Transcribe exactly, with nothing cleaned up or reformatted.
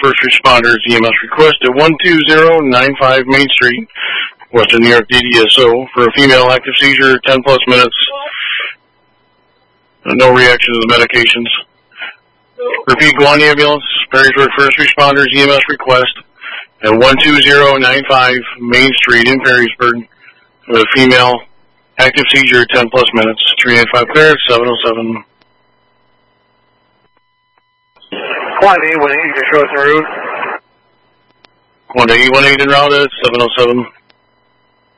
first responders E M S request at one two zero nine five Main Street, Western New York D D S O for a female active seizure, ten plus minutes. No reaction to the medications. Repeat, go on the ambulance. Perrysburg first responders E M S request at one two zero nine five Main Street in Perrysburg with a female active seizure, ten plus minutes. three eight five clear, seven oh seven. one eight one eight, you can show us the route. one eight one eight en route at seven oh seven.